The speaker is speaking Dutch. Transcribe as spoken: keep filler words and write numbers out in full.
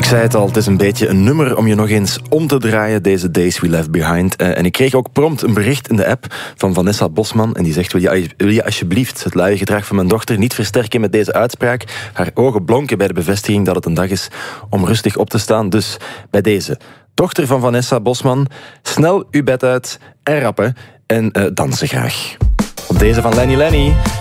Ik zei het al, het is een beetje een nummer om je nog eens om te draaien, deze Days We Left Behind. Uh, en ik kreeg ook prompt een bericht in de app van Vanessa Bosman. En die zegt, wil je, wil je alsjeblieft het luie gedrag van mijn dochter niet versterken met deze uitspraak? Haar ogen blonken bij de bevestiging dat het een dag is om rustig op te staan. Dus bij deze, dochter van Vanessa Bosman, snel uw bed uit en rappen en uh, dansen graag. Op deze van Lenny Lenny.